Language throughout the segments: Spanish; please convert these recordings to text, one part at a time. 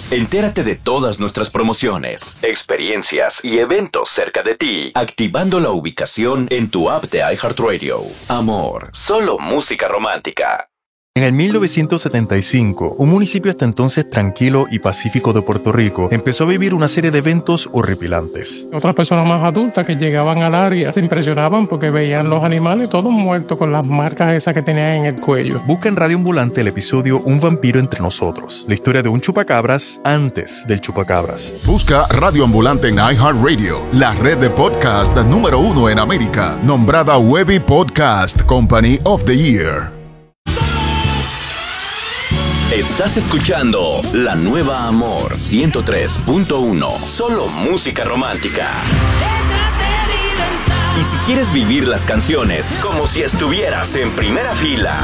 Entérate de todas nuestras promociones, experiencias y eventos cerca de ti, activando la ubicación en tu app de iHeartRadio. Amor, solo música romántica. En el 1975, un municipio hasta entonces tranquilo y pacífico de Puerto Rico empezó a vivir una serie de eventos horripilantes. Otras personas más adultas que llegaban al área se impresionaban porque veían los animales todos muertos con las marcas esas que tenían en el cuello. Busca en Radio Ambulante el episodio Un vampiro entre nosotros, la historia de un chupacabras antes del chupacabras. Busca Radio Ambulante en iHeartRadio, la red de podcast número 1 en América, nombrada Webby Podcast Company of the Year. Estás escuchando La Nueva Amor 103.1. Solo música romántica. Y si quieres vivir las canciones como si estuvieras en primera fila,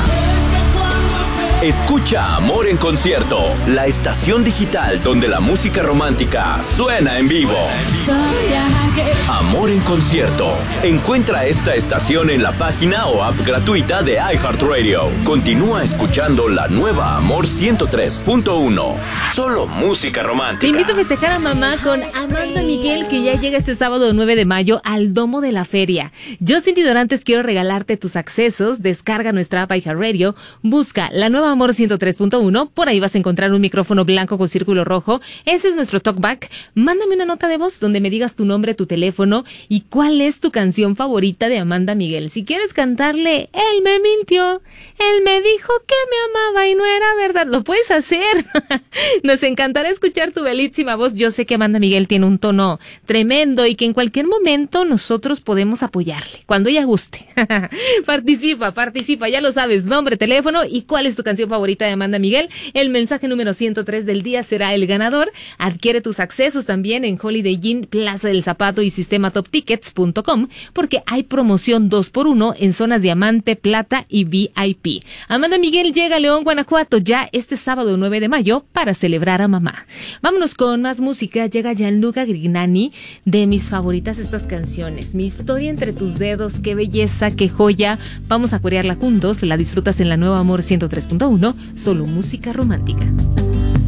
escucha Amor en Concierto, la estación digital donde la música romántica suena en vivo. Amor en Concierto. Encuentra esta estación en la página o app gratuita de iHeartRadio. Continúa escuchando La Nueva Amor 103.1. Solo música romántica. Te invito a festejar a mamá con Amanda Miguel, que ya llega este sábado 9 de mayo al Domo de la Feria. Yo, Cindy Dorantes, quiero regalarte tus accesos. Descarga nuestra app iHeartRadio, busca La Nueva Amor 103.1. Por ahí vas a encontrar un micrófono blanco con círculo rojo. Ese es nuestro talkback. Mándame una nota de voz donde me digas tu nombre, tu teléfono y cuál es tu canción favorita de Amanda Miguel. Si quieres cantarle Él me mintió, él me dijo que me amaba y no era verdad, lo puedes hacer. Nos encantará escuchar tu bellísima voz. Yo sé que Amanda Miguel tiene un tono tremendo y que en cualquier momento nosotros podemos apoyarle, cuando ella guste. Participa, ya lo sabes, nombre, teléfono y cuál es tu canción favorita de Amanda Miguel. El mensaje número 103 del día será el ganador. Adquiere tus accesos también en Holiday Inn, Plaza del Zapato y Sistema TopTickets.com, porque hay promoción 2x1 en zonas Diamante, Plata y VIP. Amanda Miguel llega a León, Guanajuato, ya este sábado 9 de mayo para celebrar a mamá. Vámonos con más música. Llega Gianluca Grignani, de mis favoritas estas canciones. Mi historia entre tus dedos, qué belleza, qué joya. Vamos a corearla juntos. La disfrutas en La Nueva Amor 103.1, solo música romántica.